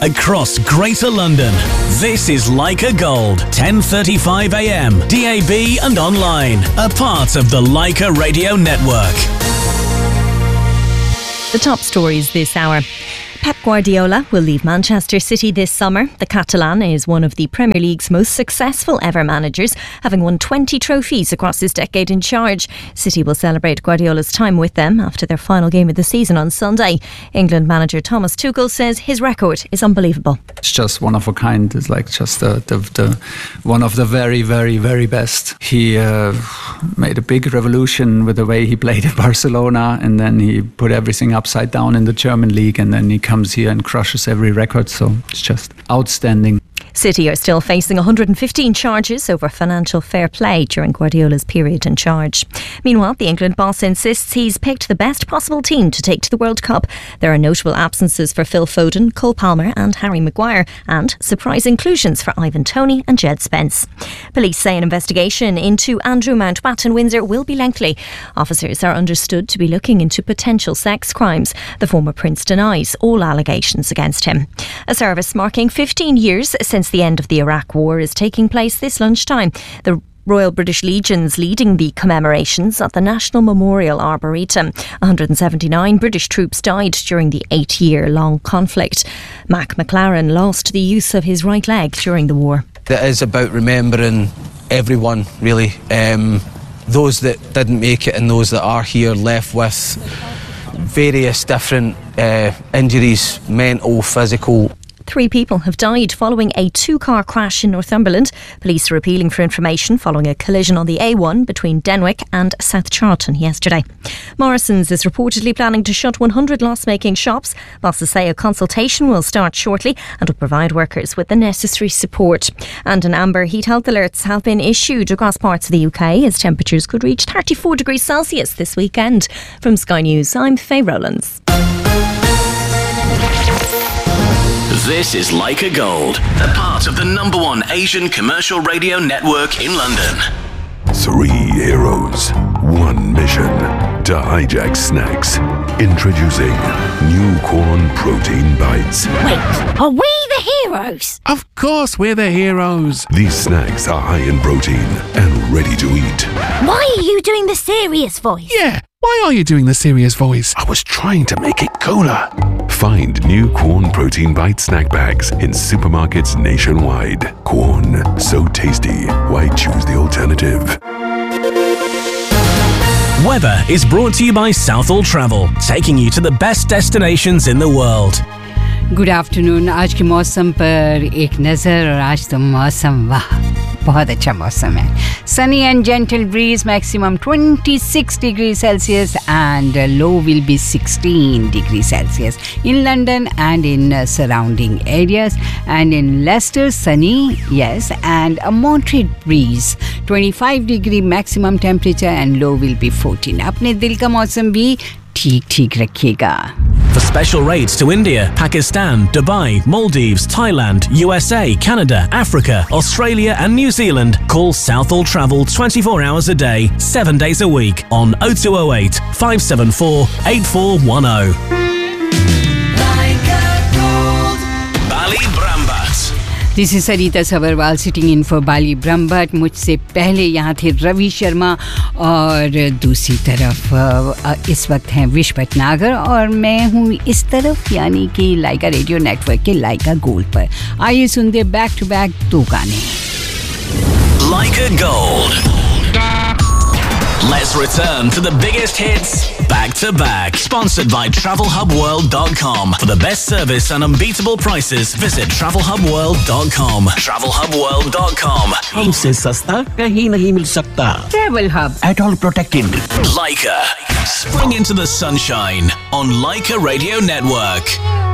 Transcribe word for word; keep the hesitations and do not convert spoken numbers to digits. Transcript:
across Greater London. This is Leica Gold, ten thirty-five a m, D A B and online, a part of the Leica Radio Network. The top stories this hour. Pep Guardiola will leave Manchester City this summer. The Catalan is one of the Premier League's most successful ever managers, having won twenty trophies across his decade in charge. City will celebrate Guardiola's time with them after their final game of the season on Sunday. England manager Thomas Tuchel says his record is unbelievable. It's just one of a kind. It's like just the, the, the one of the very, very, very best. He uh, made a big revolution with the way he played at Barcelona, and then he put everything upside down in the German league, and then he comes here and crushes every record, so it's just outstanding. City are still facing one hundred fifteen charges over financial fair play during Guardiola's period in charge. Meanwhile, the England boss insists he's picked the best possible team to take to the World Cup. There are notable absences for Phil Foden, Cole Palmer and Harry Maguire, and surprise inclusions for Ivan Toney and Jed Spence. Police say an investigation into Andrew Mountbatten Windsor will be lengthy. Officers are understood to be looking into potential sex crimes. The former prince denies all allegations against him. A service marking fifteen years since the end of the Iraq War is taking place this lunchtime. The Royal British Legion's leading the commemorations at the National Memorial Arboretum. one hundred seventy-nine British troops died during the eight-year-long conflict. Mac McLaren lost the use of his right leg during the war. It is about remembering everyone, really. Um, those that didn't make it and those that are here, left with various different uh, injuries, mental, physical. Three people have died following a two-car crash in Northumberland. Police are appealing for information following a collision on the A one between Denwick and South Charlton yesterday. Morrison's is reportedly planning to shut one hundred loss-making shops. Bosses say a consultation will start shortly and will provide workers with the necessary support. And an amber heat health alerts have been issued across parts of the U K as temperatures could reach thirty-four degrees Celsius this weekend. From Sky News, I'm Faye Rowlands. This is Leica Gold, a part of the number one Asian commercial radio network in London. Three heroes, one mission to hijack snacks. Introducing new corn protein bites. Wait, are we the heroes? Of course we're the heroes. These snacks are high in protein and ready to eat. Why are you doing the serious voice? Yeah, why are you doing the serious voice? I was trying to make it cooler. Find new Corn Protein Bite snack bags in supermarkets nationwide. Corn, so tasty. Why choose the alternative? Weather is brought to you by Southall Travel, taking you to the best destinations in the world. Good afternoon. आज के मौसम पर एक नज़र, और आज तो मौसम वाह बहुत अच्छा मौसम है. Sunny and gentle breeze, maximum twenty-six degrees Celsius and low will be sixteen degrees Celsius in London and in uh, surrounding areas. And in Leicester, sunny, yes, and a moderate breeze, twenty-five degree maximum temperature and low will be fourteen. अपने दिल का मौसम भी ठीक ठीक रखिएगा. For special rates to India, Pakistan, Dubai, Maldives, Thailand, U S A, Canada, Africa, Australia and New Zealand, call Southall Travel twenty-four hours a day, seven days a week on oh two oh eight, five seven four, eight four one oh. Bali Brambat. This is Sarita Sabarwal sitting in for Bali Brahmbhatt. मुझसे पहले यहाँ थे रवि शर्मा और दूसरी तरफ इस वक्त हैं विश भटनागर और मैं हूँ इस तरफ यानी कि लाइका रेडियो नेटवर्क के लाइका गोल्ड पर. आइए सुनते बैक टू बैक दो गाने. Leica Gold. Let's return to the biggest hits back to back. Sponsored by travel hub world dot com. For the best service and unbeatable prices, visit travel hub world dot com. travel hub world dot com. हमसे सस्ता कहीं नहीं मिल सकता. Travel Hub. At all protected. Leica. Spring into the sunshine on Leica Radio Network.